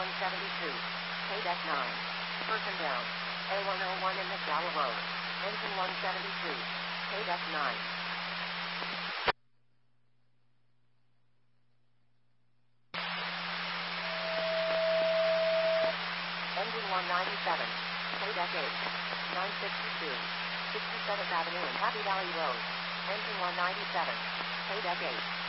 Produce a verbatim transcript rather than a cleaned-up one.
one seventy-two. K-Deck nine. Person down. A one oh one in McDowell Road. Engine one seventy-two. K-Deck nine. Engine one ninety-seven. K-Deck eight. nine sixty-two. sixty-seventh Avenue and Happy Valley Road. Engine one ninety-seven. K-Deck eight.